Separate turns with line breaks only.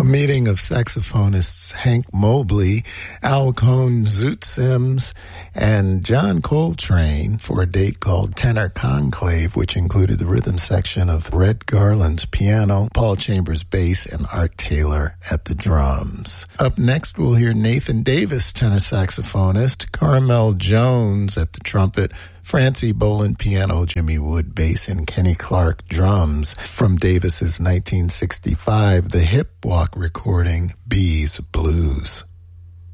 meeting of saxophonists Hank Mobley, Al Cohn, Zoot Sims, and John Coltrane for a date called Tenor Conclave, which included the rhythm section of Red Garland's piano, Paul Chambers bass, and Art Taylor at the drums. Up next, we'll hear Nathan Davis, tenor saxophonist, Carmel Jones at the trumpet, Francie Boland piano, Jimmy Wood bass, and Kenny Clark drums from Davis's 1965 The Hip Walk recording, Bees Blues.